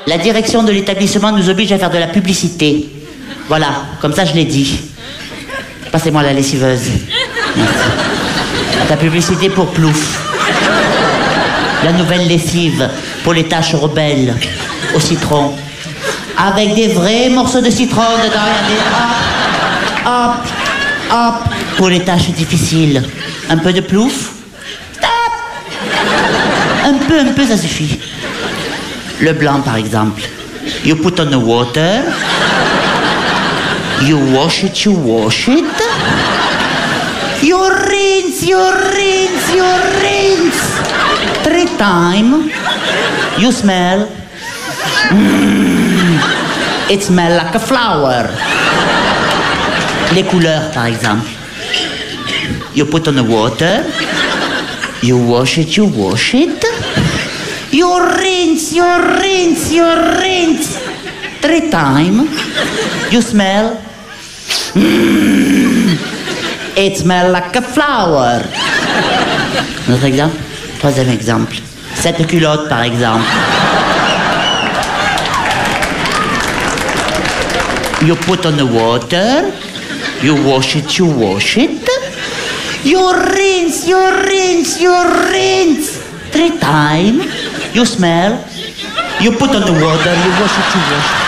La direction de l'établissement nous oblige à faire de la publicité. Voilà, comme ça je l'ai dit. Passez-moi la lessiveuse. Merci. La publicité pour Plouf. La nouvelle lessive pour les taches rebelles au citron. Avec des vrais morceaux de citron dedans. Regardez, hop, hop, hop. Pour les tâches difficiles. Un peu de Plouf. Stop. Un peu, ça suffit. Le blanc, par exemple. You put on the water. You wash it, you wash it. You rinse, you rinse, you rinse. 3 times. You smell. It smells like a flower. Les couleurs, par exemple. You put on the water. You wash it, you wash it. You rinse, you rinse, you rinse. 3 times. You smell. It smells like a flower. Notre exemple. 3e exemple. Cette culotte, par exemple. You put on the water. You wash it, you wash it. You rinse, you rinse, you rinse. 3 times. You smell. You put on the water. You wash it, you wash it.